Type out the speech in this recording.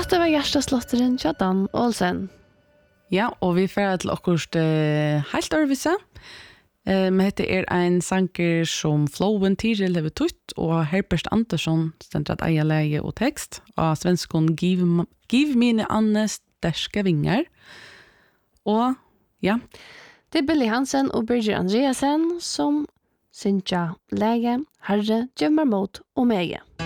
Hatt var hjerteslotteren Kjartan Olsen. Ja, og vi får til akkurat helt overvise. Men dette en sanger som Flowen Tiril har tutt, og Herbert Andersson stender at eier leie og tekst av svenskon Giv mine Anne sterske vinger. Og ja. Det Billy Hansen og Birger Andreasen som synger leie, herre, gjemmer mot og mege.